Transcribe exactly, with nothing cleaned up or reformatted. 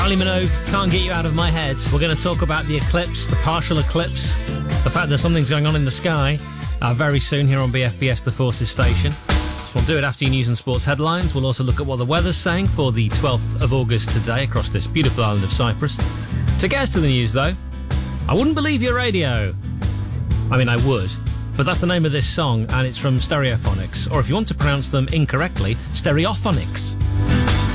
Kylie Minogue, Can't Get You Out of My Head. We're going to talk about the eclipse, the partial eclipse, the fact that something's going on in the sky uh, very soon here on B F B S, the Forces station. We'll do it after your news and sports headlines. We'll also look at what the weather's saying for the twelfth of August today across this beautiful island of Cyprus. To get us to the news, though, I wouldn't believe your radio. I mean, I would. But that's the name of this song, and it's from Stereophonics. Or if you want to pronounce them incorrectly, Stereophonics.